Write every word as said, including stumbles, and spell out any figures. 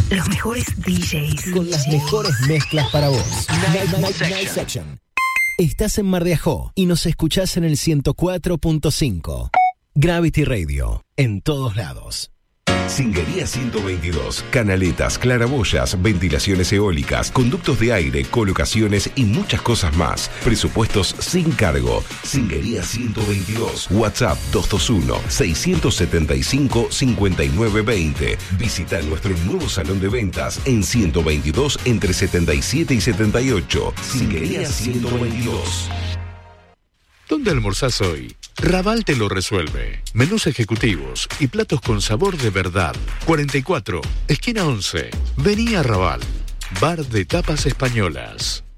Los mejores D Js. Con las mejores mezclas para vos. Night, Night, Night, Night Section. Estás en Mar de Ajó y nos escuchás en el ciento cuatro punto cinco. Gravity Radio, en todos lados. Singuería ciento veintidós. Canaletas, claraboyas, ventilaciones eólicas, conductos de aire, colocaciones y muchas cosas más. Presupuestos sin cargo. Singuería ciento veintidós. WhatsApp dos dos uno, seis siete cinco, cinco nueve dos cero. Visita nuestro nuevo salón de ventas en ciento veintidós entre setenta y siete y setenta y ocho. Singuería ciento veintidós. ¿Dónde almorzás hoy? Raval te lo resuelve. Menús ejecutivos y platos con sabor de verdad. cuarenta y cuatro, esquina once. Vení a Raval. Bar de tapas españolas.